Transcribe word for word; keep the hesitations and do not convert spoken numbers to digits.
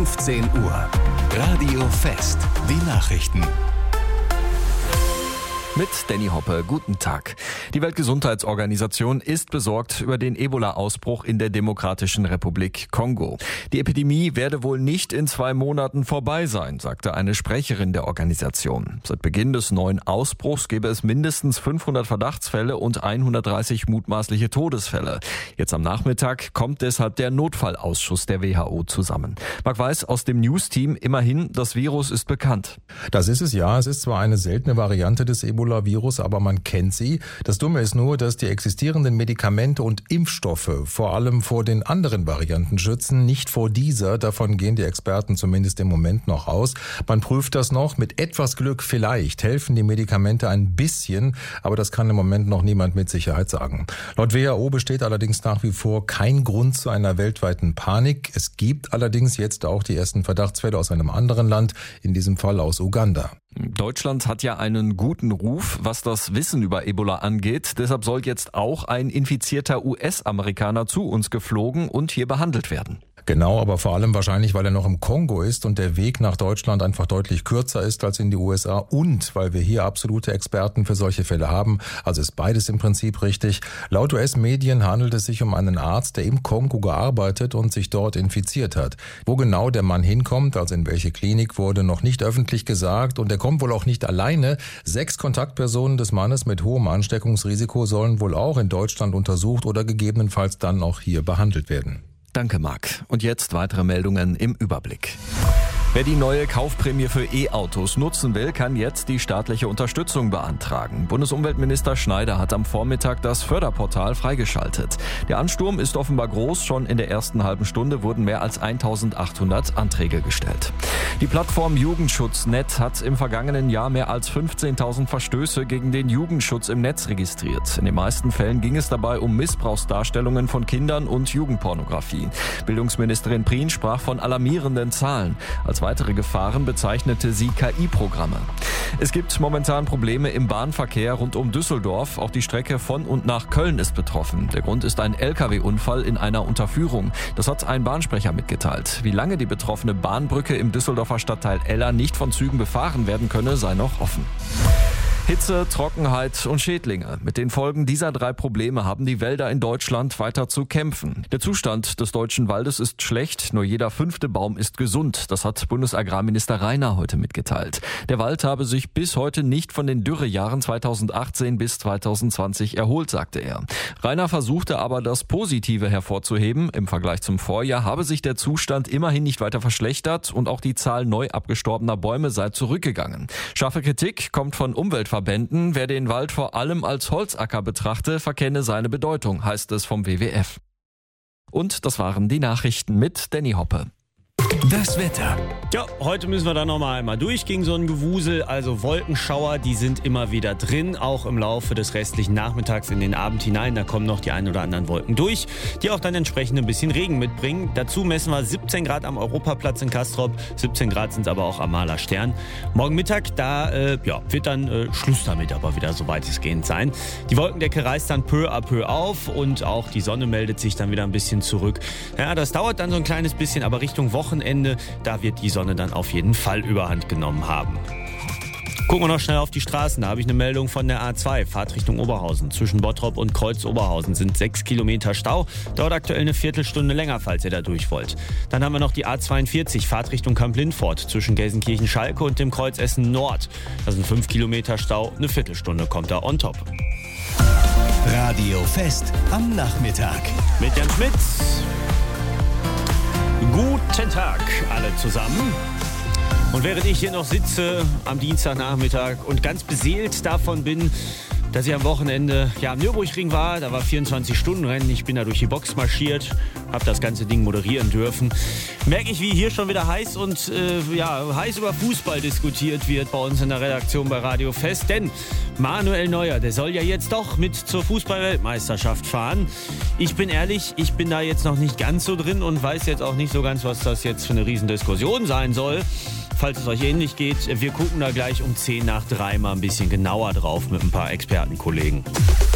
fünfzehn Uhr. Radio Fest. Die Nachrichten. Mit Danny Hoppe, guten Tag. Die Weltgesundheitsorganisation ist besorgt über den Ebola-Ausbruch in der Demokratischen Republik Kongo. Die Epidemie werde wohl nicht in zwei Monaten vorbei sein, sagte eine Sprecherin der Organisation. Seit Beginn des neuen Ausbruchs gäbe es mindestens fünfhundert Verdachtsfälle und hundertdreißig mutmaßliche Todesfälle. Jetzt am Nachmittag kommt deshalb der Notfallausschuss der W H O zusammen. Marc Weiß aus dem News-Team, immerhin, das Virus ist bekannt. Das ist es ja. Es ist zwar eine seltene Variante des Ebola Ebola-Virus, aber man kennt sie. Das Dumme ist nur, dass die existierenden Medikamente und Impfstoffe vor allem vor den anderen Varianten schützen, nicht vor dieser. Davon gehen die Experten zumindest im Moment noch aus. Man prüft das noch. Mit etwas Glück vielleicht helfen die Medikamente ein bisschen, aber das kann im Moment noch niemand mit Sicherheit sagen. Laut W H O besteht allerdings nach wie vor kein Grund zu einer weltweiten Panik. Es gibt allerdings jetzt auch die ersten Verdachtsfälle aus einem anderen Land, in diesem Fall aus Uganda. Deutschland hat ja einen guten Ruf, was das Wissen über Ebola angeht. Deshalb soll jetzt auch ein infizierter U S-Amerikaner zu uns geflogen und hier behandelt werden. Genau, aber vor allem wahrscheinlich, weil er noch im Kongo ist und der Weg nach Deutschland einfach deutlich kürzer ist als in die U S A und weil wir hier absolute Experten für solche Fälle haben. Also ist beides im Prinzip richtig. Laut U S-Medien handelt es sich um einen Arzt, der im Kongo gearbeitet und sich dort infiziert hat. Wo genau der Mann hinkommt, also in welche Klinik, wurde noch nicht öffentlich gesagt und er kommt wohl auch nicht alleine. Sechs Kontaktpersonen des Mannes mit hohem Ansteckungsrisiko sollen wohl auch in Deutschland untersucht oder gegebenenfalls dann auch hier behandelt werden. Danke, Marc. Und jetzt weitere Meldungen im Überblick. Wer die neue Kaufprämie für E-Autos nutzen will, kann jetzt die staatliche Unterstützung beantragen. Bundesumweltminister Schneider hat am Vormittag das Förderportal freigeschaltet. Der Ansturm ist offenbar groß. Schon in der ersten halben Stunde wurden mehr als eintausendachthundert Anträge gestellt. Die Plattform Jugendschutz Punkt net hat im vergangenen Jahr mehr als fünfzehntausend Verstöße gegen den Jugendschutz im Netz registriert. In den meisten Fällen ging es dabei um Missbrauchsdarstellungen von Kindern und Jugendpornografie. Bildungsministerin Prien sprach von alarmierenden Zahlen. Als weitere Gefahren bezeichnete sie K I-Programme. Es gibt momentan Probleme im Bahnverkehr rund um Düsseldorf. Auch die Strecke von und nach Köln ist betroffen. Der Grund ist ein L K W-Unfall in einer Unterführung. Das hat ein Bahnsprecher mitgeteilt. Wie lange die betroffene Bahnbrücke im Düsseldorfer Stadtteil Eller nicht von Zügen befahren werden könne, sei noch offen. Hitze, Trockenheit und Schädlinge. Mit den Folgen dieser drei Probleme haben die Wälder in Deutschland weiter zu kämpfen. Der Zustand des deutschen Waldes ist schlecht, nur jeder fünfte Baum ist gesund. Das hat Bundesagrarminister Rainer heute mitgeteilt. Der Wald habe sich bis heute nicht von den Dürrejahren zweitausendachtzehn bis zweitausendzwanzig erholt, sagte er. Rainer versuchte aber, das Positive hervorzuheben. Im Vergleich zum Vorjahr habe sich der Zustand immerhin nicht weiter verschlechtert und auch die Zahl neu abgestorbener Bäume sei zurückgegangen. Scharfe Kritik kommt von Umweltverbänden. Wer den Wald vor allem als Holzacker betrachte, verkenne seine Bedeutung, heißt es vom W W F. Und das waren die Nachrichten mit Danny Hoppe. Das Wetter. Ja, heute müssen wir da nochmal einmal durch gegen so ein Gewusel. Also Wolkenschauer, die sind immer wieder drin, auch im Laufe des restlichen Nachmittags in den Abend hinein. Da kommen noch die ein oder anderen Wolken durch, die auch dann entsprechend ein bisschen Regen mitbringen. Dazu messen wir siebzehn Grad am Europaplatz in Castrop, siebzehn Grad sind es aber auch am Maler Stern. Morgen Mittag, da äh, ja, wird dann äh, Schluss damit aber wieder so weitestgehend sein. Die Wolkendecke reißt dann peu à peu auf und auch die Sonne meldet sich dann wieder ein bisschen zurück. Ja, das dauert dann so ein kleines bisschen, aber Richtung Wochenende, da wird die Sonne dann auf jeden Fall überhand genommen haben. Gucken wir noch schnell auf die Straßen. Da habe ich eine Meldung von der A zwei, Fahrt Richtung Oberhausen. Zwischen Bottrop und Kreuz-Oberhausen sind sechs Kilometer Stau. Dauert aktuell eine Viertelstunde länger, falls ihr da durch wollt. Dann haben wir noch die A zweiundvierzig, Fahrt Richtung Kamp-Lindfort. Zwischen Gelsenkirchen-Schalke und dem Kreuz Essen Nord. Das sind fünf Kilometer Stau. Eine Viertelstunde kommt da on top. Radio Fest am Nachmittag. Mit Jan Schmidt. Guten Tag alle zusammen. Und während ich hier noch sitze am Dienstagnachmittag und ganz beseelt davon bin, dass ich am Wochenende ja am Nürburgring war, da war vierundzwanzig-Stunden-Rennen, ich bin da durch die Box marschiert, habe das ganze Ding moderieren dürfen, merke ich, wie hier schon wieder heiß und äh, ja, heiß über Fußball diskutiert wird bei uns in der Redaktion bei Radio Fest, denn Manuel Neuer, der soll ja jetzt doch mit zur Fußball-Weltmeisterschaft fahren. Ich bin ehrlich, ich bin da jetzt noch nicht ganz so drin und weiß jetzt auch nicht so ganz, was das jetzt für eine Riesendiskussion sein soll. Falls es euch ähnlich geht, wir gucken da gleich um zehn nach drei mal ein bisschen genauer drauf mit ein paar Expertenkollegen.